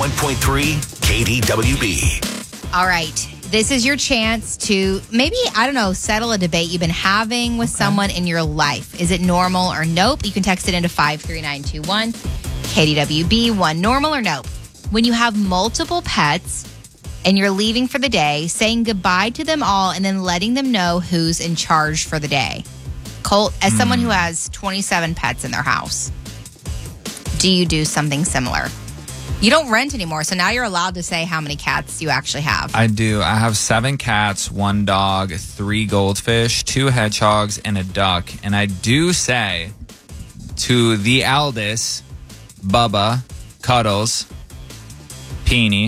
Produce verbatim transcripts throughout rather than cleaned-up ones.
one point three K D W B. All right. This is your chance to maybe, I don't know, settle a debate you've been having with okay. someone in your life. Is it normal or nope? You can text it into five three nine two one. K D W B one. Normal or nope? When you have multiple pets and you're leaving for the day, saying goodbye to them all and then letting them know who's in charge for the day. Colt, as mm. someone who has twenty-seven pets in their house, do you do something similar? You don't rent anymore, so now you're allowed to say how many cats you actually have. I do. I have seven cats, one dog, three goldfish, two hedgehogs, and a duck. And I do say to the eldest, Bubba, Cuddles, Peony,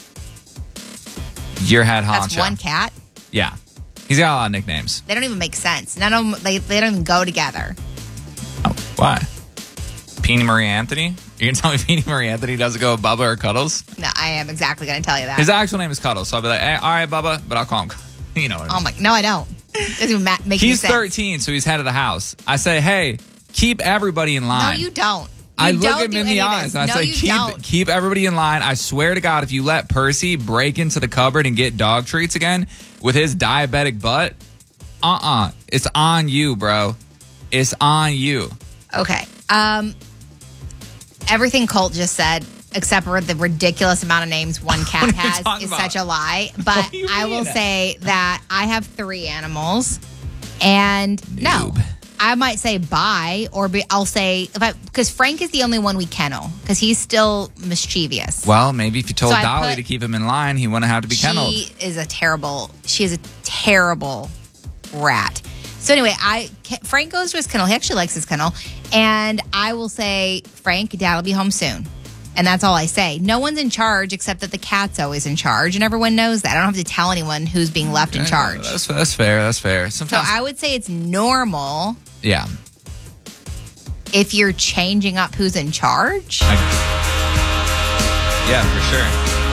your head honcho. That's one cat? Yeah. He's got a lot of nicknames. They don't even make sense. None of them, they, they don't even go together. Oh, why? Peony Marie Anthony? You're going to tell me Peony Marie Anthony doesn't go with Bubba or Cuddles? No, I am exactly going to tell you that. His actual name is Cuddles, so I'll be like, hey, all right, Bubba, but I'll call him. You know what I mean. Oh, my. No, I don't. It doesn't even make any sense. He's thirteen, so he's head of the house. I say, hey, keep everybody in line. No, you don't. You I look don't at him in the eyes and I no, say, you keep, don't. keep everybody in line. I swear to God, if you let Percy break into the cupboard and get dog treats again with his diabetic butt, uh-uh. It's on you, bro. It's on you. Okay. Um... Everything Colt just said, except for the ridiculous amount of names one cat has, is about? such a lie. But I will say that I have three animals, and Noob. no, I might say bye, or be, I'll say if I because Frank is the only one we kennel because he's still mischievous. Well, maybe if you told so Dolly put, to keep him in line, he wouldn't have to be kenneled. She is a terrible. She is a terrible rat. So anyway, I Frank goes to his kennel. He actually likes his kennel. And I will say, Frank, Dad will be home soon. And that's all I say. No one's in charge except that the cat's always in charge. And everyone knows that. I don't have to tell anyone who's being left in charge. That's, that's fair. That's fair. Sometimes. So I would say it's normal. Yeah. If you're changing up who's in charge. I, yeah, for sure.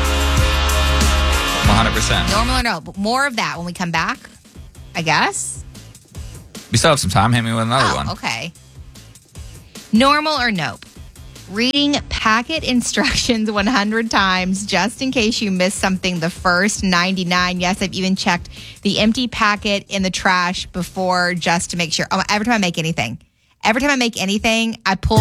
one hundred percent. Normal or no. But more of that when we come back, I guess. We still have some time. Hit me with another oh, one. Okay. Normal or nope? Reading packet instructions one hundred times just in case you miss something the first ninety-nine. Yes, I've even checked the empty packet in the trash before just to make sure. Oh, every time I make anything. Every time I make anything, I pull